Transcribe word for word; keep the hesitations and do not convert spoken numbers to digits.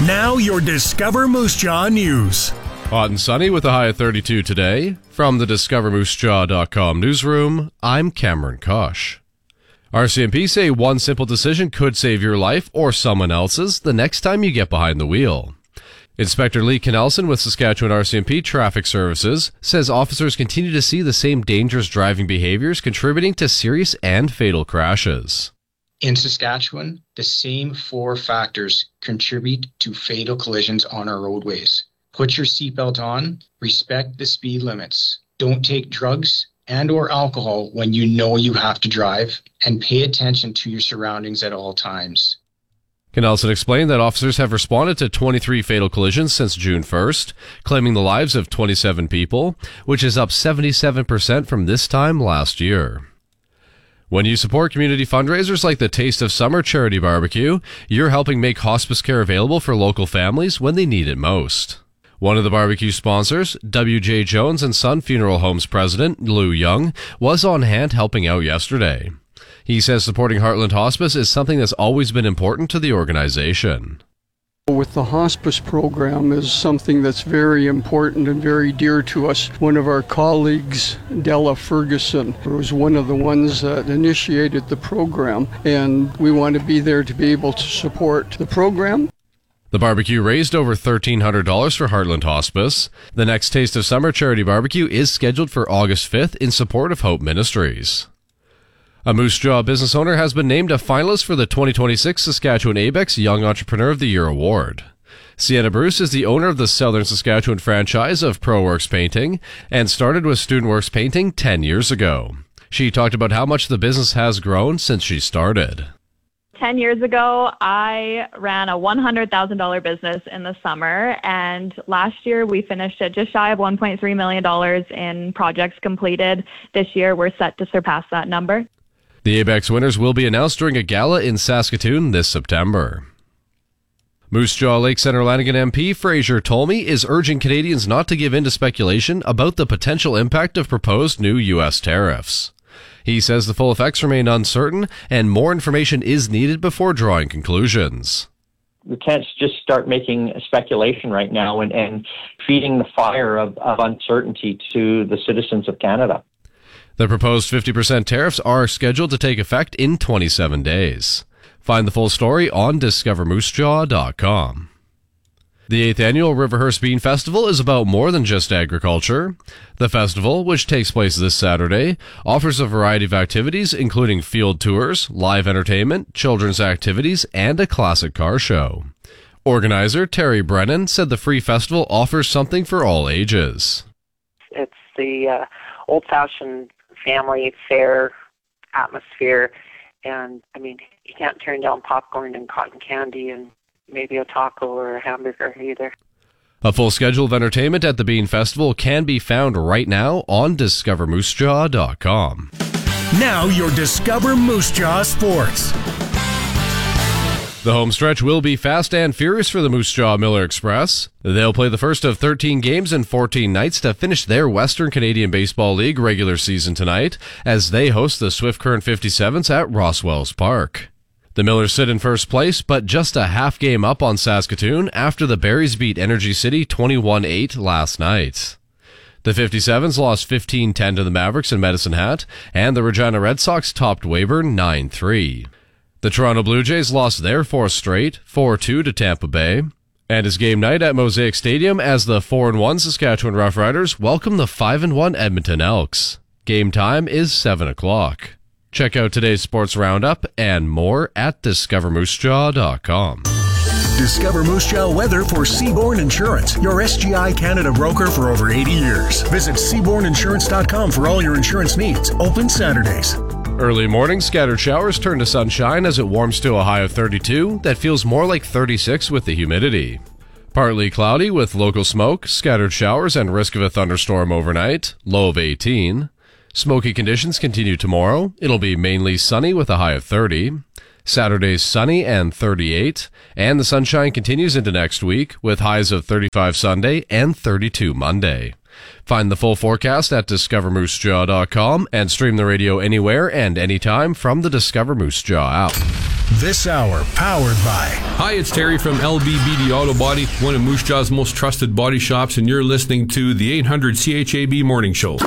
Now your Discover Moose Jaw News. Hot and sunny with a high of thirty-two today. From the discover moose jaw dot com newsroom, I'm Cameron Kosh. R C M P say one simple decision could save your life or someone else's the next time you get behind the wheel. Inspector Lee Knelson with Saskatchewan R C M P Traffic Services says officers continue to see the same dangerous driving behaviors contributing to serious and fatal crashes. In Saskatchewan, the same four factors contribute to fatal collisions on our roadways. Put your seatbelt on, respect the speed limits, don't take drugs and or alcohol when you know you have to drive, and pay attention to your surroundings at all times. Knelson explained that officers have responded to twenty-three fatal collisions since June first, claiming the lives of twenty-seven people, which is up seventy-seven percent from this time last year. When you support community fundraisers like the Taste of Summer Charity Barbecue, you're helping make hospice care available for local families when they need it most. One of the barbecue sponsors, W J Jones and Son Funeral Home's president, Lou Young, was on hand helping out yesterday. He says supporting Heartland Hospice is something that's always been important to the organization. With the hospice program is something that's very important and very dear to us. One of our colleagues, Della Ferguson, was one of the ones that initiated the program, and we want to be there to be able to support the program. The barbecue raised over thirteen hundred dollars for Heartland Hospice. The next Taste of Summer Charity Barbecue is scheduled for August fifth in support of Hope Ministries. A Moose Jaw business owner has been named a finalist for the twenty twenty-six Saskatchewan A B E X Young Entrepreneur of the Year Award. Sienna Bruce is the owner of the Southern Saskatchewan franchise of ProWorks Painting and started with StudentWorks Painting ten years ago. She talked about how much the business has grown since she started. Ten years ago, I ran a one hundred thousand dollars business in the summer, and last year we finished at just shy of one point three million dollars in projects completed. This year we're set to surpass that number. The A B E X winners will be announced during a gala in Saskatoon this September. Moose Jaw Lake Centre Lanigan M P Fraser Tolmie is urging Canadians not to give in to speculation about the potential impact of proposed new U S tariffs. He says the full effects remain uncertain and more information is needed before drawing conclusions. We can't just start making speculation right now and, and feeding the fire of, of uncertainty to the citizens of Canada. The proposed fifty percent tariffs are scheduled to take effect in twenty-seven days. Find the full story on discover moose jaw dot com. The eighth Annual Riverhurst Bean Festival is about more than just agriculture. The festival, which takes place this Saturday, offers a variety of activities including field tours, live entertainment, children's activities, and a classic car show. Organizer Terry Brennan said the free festival offers something for all ages. It's the uh, old-fashioned family fair atmosphere, and I mean, you can't turn down popcorn and cotton candy and maybe a taco or a hamburger either. A full schedule of entertainment at the Bean Festival can be found right now on discover moose jaw dot com. Now your Discover Moose Jaw Sports. The home stretch will be fast and furious for the Moose Jaw Miller Express. They'll play the first of thirteen games in fourteen nights to finish their Western Canadian Baseball League regular season tonight as they host the Swift Current fifty-sevens at Rosswells Park. The Millers sit in first place, but just a half game up on Saskatoon after the Berries beat Energy City twenty-one eight last night. The fifty-sevens lost fifteen ten to the Mavericks in Medicine Hat, and the Regina Red Sox topped Weyburn nine three. The Toronto Blue Jays lost their fourth straight, four two to Tampa Bay. And it's game night at Mosaic Stadium as the four and one Saskatchewan Roughriders welcome the five and one Edmonton Elks. Game time is seven o'clock. Check out today's sports roundup and more at discover moose jaw dot com. Discover Moose Jaw weather for Seaborn Insurance, your S G I Canada broker for over eighty years. Visit seaborn insurance dot com for all your insurance needs. Open Saturdays. Early morning scattered showers turn to sunshine as it warms to a high of thirty-two that feels more like thirty-six with the humidity. Partly cloudy with local smoke, scattered showers, and risk of a thunderstorm overnight, low of eighteen. Smoky conditions continue tomorrow. It'll be mainly sunny with a high of thirty. Saturday's sunny and thirty-eight, and the sunshine continues into next week with highs of thirty-five Sunday and thirty-two Monday. Find the full forecast at discover moose jaw dot com and stream the radio anywhere and anytime from the Discover Moose Jaw app. This hour powered by... Hi, it's Terry from L B B D Auto Body, one of Moose Jaw's most trusted body shops, and you're listening to the eight hundred C H A B Morning Show.